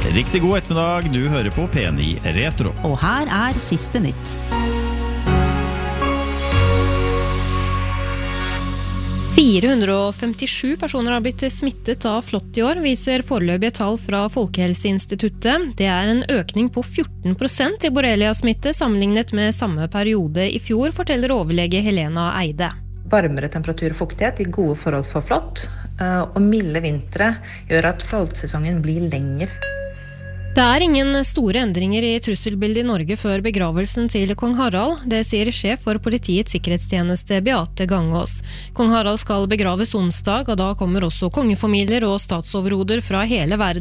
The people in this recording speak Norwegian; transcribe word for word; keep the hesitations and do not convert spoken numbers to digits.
Riktig god ettermiddag, du hører på P ni Retro. Og her er siste nytt. fire hundre og femtisju personer har blitt smittet av flått i år, viser foreløpige tall fra Folkehelseinstituttet. Det er en økning på fjorten prosent i borrelia-smitte sammenlignet med samme periode i fjor, forteller overlege Helena Eide. Varmere temperatur og fuktighet i gode forhold for flått, og milde vintre gjør at flåttsesongen blir lenger. Det er ingen store endringer i trusselbildet i Norge før begravelsen til kong Harald. Det sier sjef for politiets sikkerhetstjeneste Beate Gangås. Kong Harald skal begraves onsdag, og da kommer også kongefamilier og statsoverhoder fra hele verden